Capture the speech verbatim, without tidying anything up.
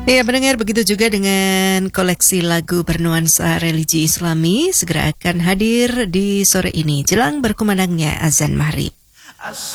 Ya, pendengar, begitu juga dengan koleksi lagu bernuansa religi Islami segera akan hadir di sore ini jelang berkumandangnya azan maghrib.